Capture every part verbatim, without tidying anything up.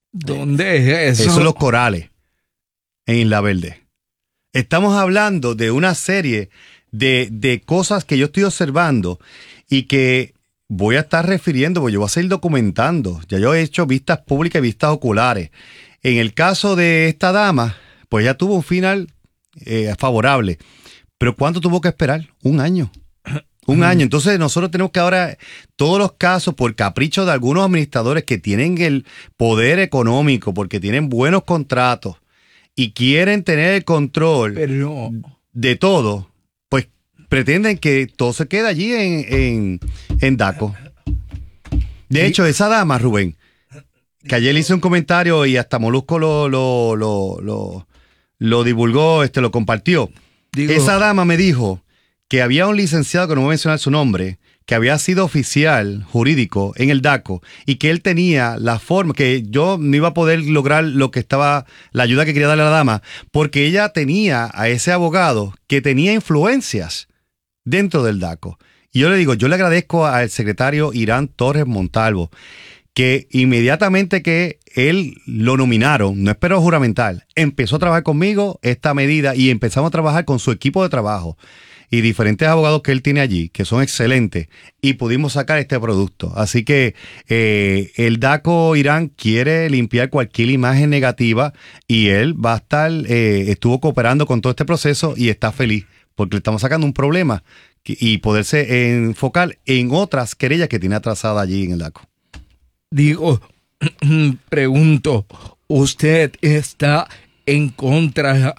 ¿Dónde es eso? Eso son Los Corales, en Isla Verde. Estamos hablando de una serie de, de cosas que yo estoy observando y que voy a estar refiriendo, porque yo voy a seguir documentando. Ya yo he hecho vistas públicas y vistas oculares. En el caso de esta dama, pues ya tuvo un final eh, favorable. Pero ¿cuánto tuvo que esperar? Un año. Un año. Entonces nosotros tenemos que ahora, todos los casos, por capricho de algunos administradores que tienen el poder económico, porque tienen buenos contratos y quieren tener el control Pero... de todo, pues pretenden que todo se quede allí en, en, en DACO. De hecho, esa dama, Rubén, que ayer le hice un comentario y hasta Molusco lo, lo, lo, lo, lo divulgó, este, lo compartió. Digo, esa dama me dijo que había un licenciado, que no voy a mencionar su nombre, que había sido oficial jurídico en el DACO y que él tenía la forma, que yo no iba a poder lograr lo que estaba, la ayuda que quería darle a la dama, porque ella tenía a ese abogado que tenía influencias dentro del DACO. Y yo le digo, yo le agradezco al secretario Irán Torres Montalvo, que inmediatamente que él lo nominaron, no esperó juramental, empezó a trabajar conmigo esta medida y empezamos a trabajar con su equipo de trabajo y diferentes abogados que él tiene allí, que son excelentes, y pudimos sacar este producto. Así que eh, el DACO Irán quiere limpiar cualquier imagen negativa y él va a estar, eh, estuvo cooperando con todo este proceso y está feliz, porque le estamos sacando un problema y poderse enfocar en otras querellas que tiene atrasadas allí en el DACO. Digo, pregunto, ¿usted está en contra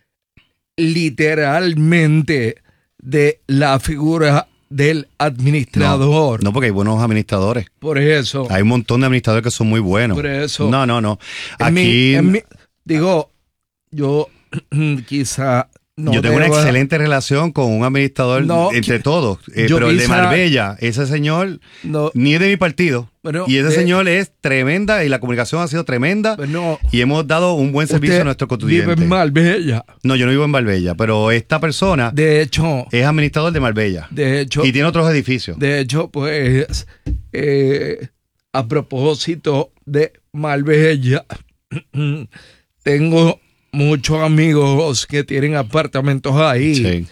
literalmente de la figura del administrador? No, no, porque hay buenos administradores. Por eso. Hay un montón de administradores que son muy buenos. Por eso. No, no, no. En Aquí... mi, en mi, digo, yo quizá... No yo tengo debo... una excelente relación con un administrador no, entre todos, eh, pero el quizá... de Marbella, ese señor no, ni es de mi partido, bueno, y ese de... señor es tremenda y la comunicación ha sido tremenda bueno, y hemos dado un buen servicio a nuestros contribuyentes. ¿Vive en Marbella? No, yo no vivo en Marbella, pero esta persona de hecho, es administrador de Marbella de hecho, y tiene otros edificios. De hecho, pues, eh, a propósito de Marbella, tengo... muchos amigos que tienen apartamentos ahí. Sí.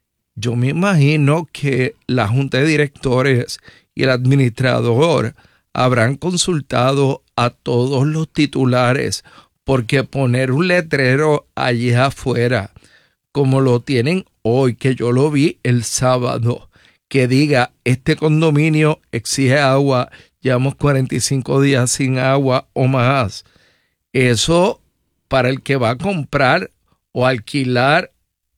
Yo me imagino que la junta de directores y el administrador habrán consultado a todos los titulares, porque poner un letrero allí afuera, como lo tienen hoy, que yo lo vi el sábado, que diga, este condominio exige agua, llevamos cuarenta y cinco días sin agua o más. Eso... para el que va a comprar o alquilar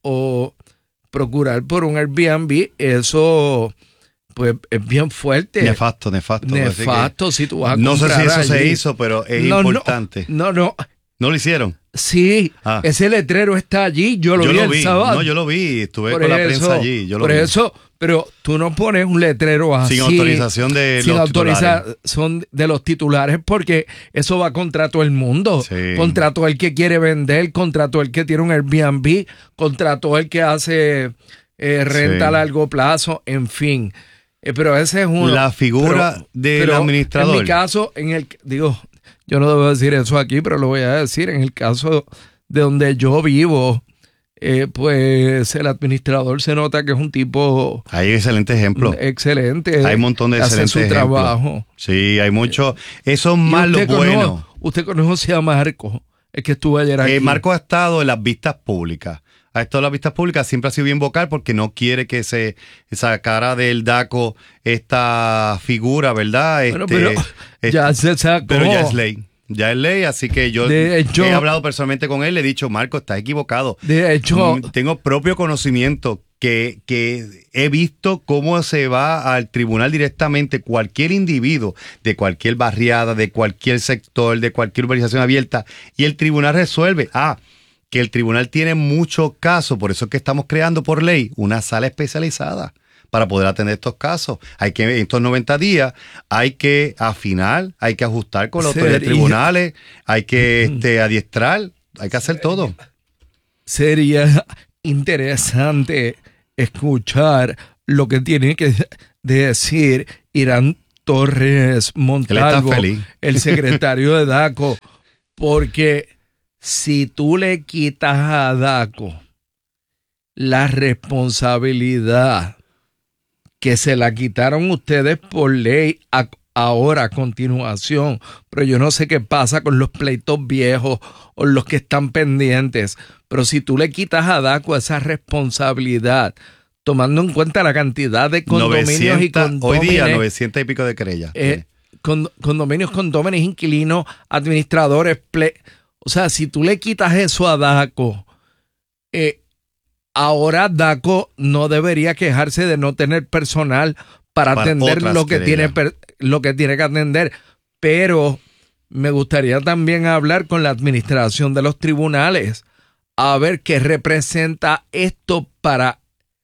o procurar por un Airbnb, eso pues es bien fuerte. Nefasto, nefasto. Nefasto si tú vas a no comprar. No sé si eso allí. se hizo, pero es no, importante. No, no. ¿No lo hicieron? Sí, ah. ese letrero está allí, yo lo yo vi lo el vi. sábado. No, yo lo vi, estuve por con eso, la prensa allí. Yo lo por vi. eso, pero tú no pones un letrero así. Sin autorización de sin los autorización titulares. de los titulares, porque eso va contra todo el mundo. Sí. Contra todo el que quiere vender, contra todo el que tiene un Airbnb, contra todo el que hace eh, renta sí. a largo plazo, en fin. Eh, pero ese es uno. La figura pero, del pero administrador. En mi caso, en el digo, yo no debo decir eso aquí, pero lo voy a decir. En el caso de donde yo vivo, eh, pues el administrador se nota que es un tipo... Hay excelente ejemplo. Excelente. Hay un montón de excelentes hace su ejemplos. trabajo. Sí, hay mucho. Eso es más lo bueno. Usted conoce a Marco, es que estuvo ayer aquí. Eh, Marco ha estado en las vistas públicas. Ha estado en las vistas públicas, siempre ha sido bien vocal porque no quiere que se sacara del DACO esta figura, ¿verdad? Bueno, este, pero este, ya se sacó. Pero ya es ley. Ya es ley, así que yo de hecho, he hablado personalmente con él, le he dicho, Marco, estás equivocado. De hecho, tengo propio conocimiento que, que he visto cómo se va al tribunal directamente cualquier individuo de cualquier barriada, de cualquier sector, de cualquier urbanización abierta, y el tribunal resuelve. Ah, que el tribunal tiene muchos casos, por eso es que estamos creando por ley una sala especializada para poder atender estos casos. Hay que, en estos noventa días, hay que afinar, hay que ajustar con los autoridades tribunales, hay que este, adiestrar, hay que hacer todo. Sería interesante escuchar lo que tiene que decir Irán Torres Montalvo, el secretario de DACO, porque si tú le quitas a DACO la responsabilidad que se la quitaron ustedes por ley a, ahora a continuación, pero yo no sé qué pasa con los pleitos viejos o los que están pendientes, pero si tú le quitas a DACO esa responsabilidad, tomando en cuenta la cantidad de condominios novecientos, y condominios, hoy día novecientos y pico de querellas. Eh, con, condominios, condóminos, inquilinos, administradores, ple, o sea, si tú le quitas eso a DACO, eh, ahora DACO no debería quejarse de no tener personal para, para atender lo que, tiene, lo que tiene que atender, pero me gustaría también hablar con la administración de los tribunales a ver qué representa esto para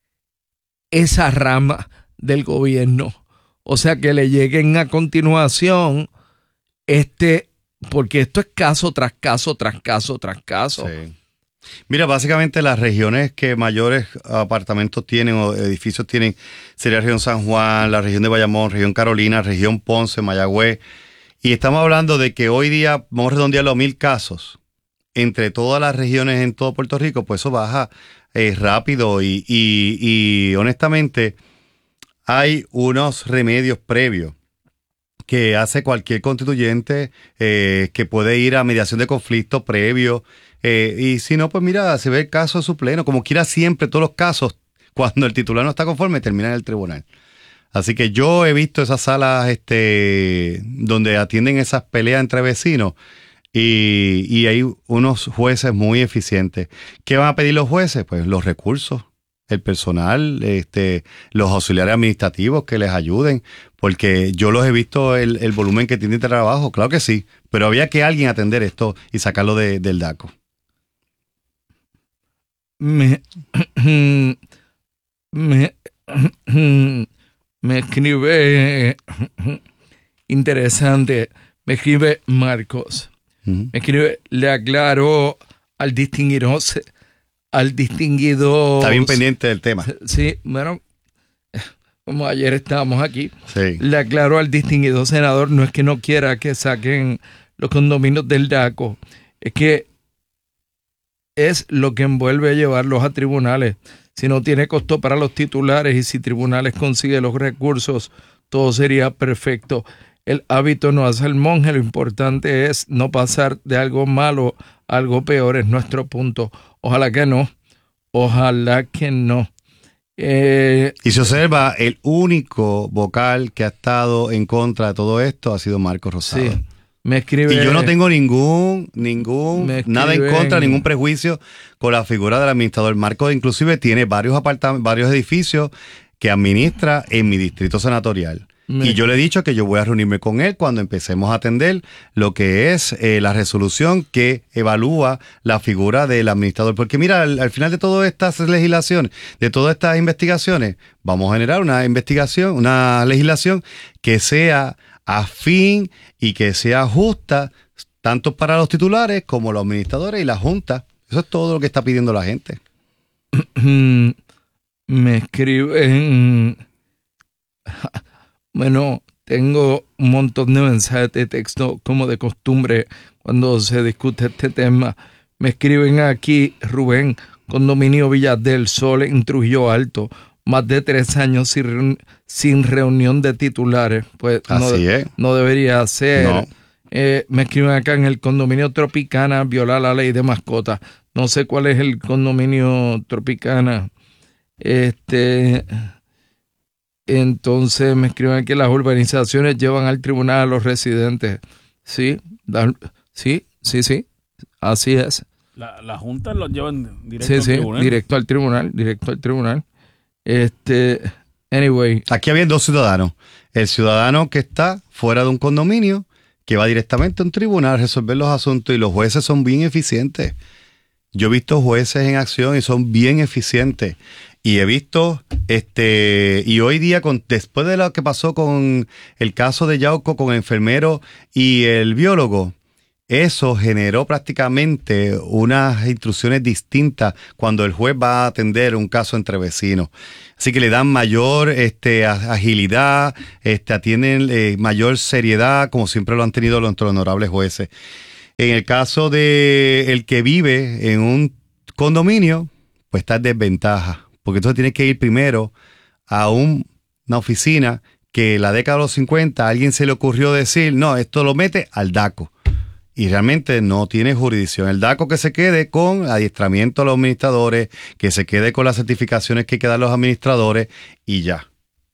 esa rama del gobierno. O sea, que le lleguen a continuación, este, porque esto es caso tras caso, tras caso, tras caso. Sí. Mira, básicamente las regiones que mayores apartamentos tienen o edificios tienen sería la región San Juan, la región de Bayamón, región Carolina, región Ponce, Mayagüez. Y estamos hablando de que hoy día vamos a redondear los mil casos entre todas las regiones en todo Puerto Rico, pues eso baja eh, rápido y, y, y honestamente hay unos remedios previos que hace cualquier constituyente eh, que puede ir a mediación de conflicto previo. Eh, y si no, pues mira, se ve el caso en su pleno. Como quiera, siempre todos los casos, cuando el titular no está conforme, terminan en el tribunal. Así que yo he visto esas salas este, donde atienden esas peleas entre vecinos y, y hay unos jueces muy eficientes. ¿Qué van a pedir los jueces? Pues los recursos, el personal, este, los auxiliares administrativos que les ayuden, porque yo los he visto el, el volumen que tienen de trabajo, claro que sí, pero había que alguien atender esto y sacarlo de, del DACO. Me, me, me escribe interesante, me escribe Marcos, uh-huh. me escribe, le aclaro al distinguido, al distinguido... Está bien pendiente del tema. Sí, bueno, como ayer estábamos aquí, sí. le aclaro al distinguido senador, no es que no quiera que saquen los condominios del DACO, es que es lo que envuelve a llevarlos a tribunales. Si no tiene costo para los titulares y si tribunales consigue los recursos, todo sería perfecto. El hábito no hace el monje, lo importante es no pasar de algo malo a algo peor, es nuestro punto. Ojalá que no, ojalá que no. Eh, y se observa, el único vocal que ha estado en contra de todo esto ha sido Marcos Rosado. Sí. Me escribe, y yo no tengo ningún, ningún, nada en contra, ningún prejuicio con la figura del administrador. Marcos inclusive tiene varios apartamentos, varios edificios que administra en mi distrito senatorial. Me... Y yo le he dicho que yo voy a reunirme con él cuando empecemos a atender lo que es eh, la resolución que evalúa la figura del administrador. Porque mira, al, al final de todas estas legislaciones, de todas estas investigaciones, vamos a generar una investigación, una legislación que sea afín y que sea justa tanto para los titulares como los administradores y la Junta. Eso es todo lo que está pidiendo la gente. Me escriben, bueno, tengo un montón de mensajes de texto como de costumbre cuando se discute este tema. Me escriben aquí, Rubén, condominio Villas del Sol en Trujillo Alto, más de tres años sin, reun- sin reunión de titulares, pues no, Así es. no debería ser. No. Eh, me escriben acá en el condominio Tropicana, viola la ley de mascotas. No sé cuál es el condominio Tropicana. Este, entonces me escriben que las urbanizaciones llevan al tribunal a los residentes. Sí, da, sí, sí, sí, así es. La, la Junta los llevan directo sí, al sí, tribunal. directo al tribunal, directo al tribunal. Este, anyway. Aquí había dos ciudadanos. El ciudadano que está fuera de un condominio, que va directamente a un tribunal a resolver los asuntos, y los jueces son bien eficientes. Yo he visto jueces en acción y son bien eficientes. Y he visto, este, y hoy día, con, después de lo que pasó con el caso de Yauco, con el enfermero y el biólogo, eso generó prácticamente unas instrucciones distintas cuando el juez va a atender un caso entre vecinos. Así que le dan mayor este, agilidad, este, atienden eh, mayor seriedad, como siempre lo han tenido nuestros honorables jueces. En el caso de el que vive en un condominio, pues está en desventaja, porque entonces tiene que ir primero a un, una oficina que en la década de los cincuenta a alguien se le ocurrió decir, no, esto lo mete al DACO. Y realmente no tiene jurisdicción. El DACO que se quede con adiestramiento a los administradores, que se quede con las certificaciones que hay que dar los administradores y ya.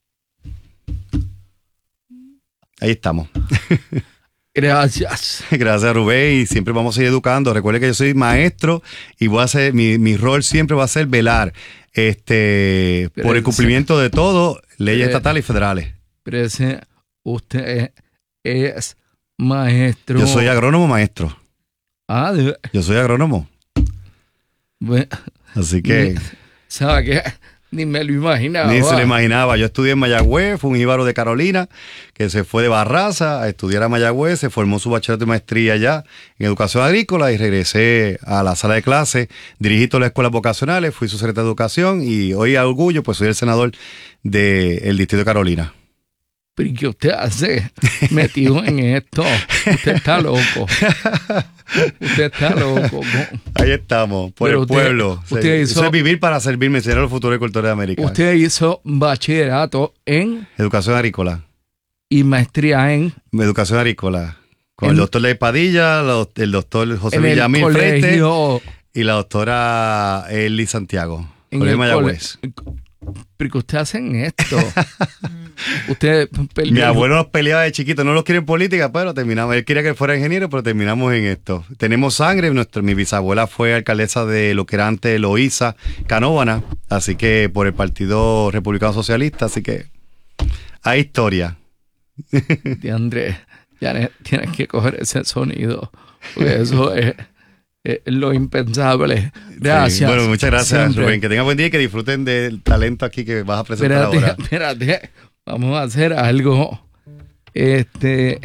Ahí estamos. Gracias. Gracias, Rubén, y siempre vamos a ir educando. Recuerde que yo soy maestro y voy a hacer, mi, mi rol siempre va a ser velar este, pero por el cumplimiento de todo, leyes pero, estatales y federales. Pero ese, usted es maestro. Yo soy agrónomo maestro. Ah, de... Yo soy agrónomo. Bueno, así que... ¿sabe qué? Ni me lo imaginaba. Ni se lo imaginaba. Yo estudié en Mayagüez, fue un jíbaro de Carolina que se fue de Barraza a estudiar a Mayagüez, se formó su bachillerato y maestría allá en educación agrícola y regresé a la sala de clases, dirigí todas las escuelas vocacionales, fui su secretario de educación y hoy a orgullo pues soy el senador del distrito de Carolina. ¿Pero qué usted hace metido en esto? Usted está loco. Usted está loco. Ahí estamos, por Pero el usted, pueblo. Usted hizo, Eso es vivir para servirme, enseñar a los futuros agricultores americanos. Usted hizo bachillerato en... educación agrícola. Y maestría en... educación agrícola. Con en, el doctor Ley Padilla, los, el doctor José en Villamil Frente y la doctora Eli Santiago. En Colegio Mayagüez. ¿Pero qué usted hacen esto? Usted peleó. Mi abuelo nos peleaba de chiquito, no los quiere en política, pero terminamos. Él quería que fuera ingeniero, pero terminamos en esto. Tenemos sangre, nuestro, mi bisabuela fue alcaldesa de lo que era antes Loíza, Canóvana, así que por el Partido Republicano Socialista, así que hay historia. De Andrés, ya tienes que coger ese sonido, porque eso es... Eh, lo impensable. Gracias. Sí, bueno, muchas gracias, Siempre. Rubén. Que tengan buen día y que disfruten del talento aquí que vas a presentar espérate, ahora. Espérate, vamos a hacer algo este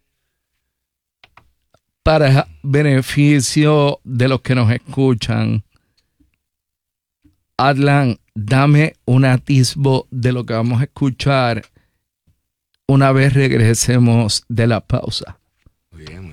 para beneficio de los que nos escuchan. Adlan, dame un atisbo de lo que vamos a escuchar una vez regresemos de la pausa. Muy bien, muy bien.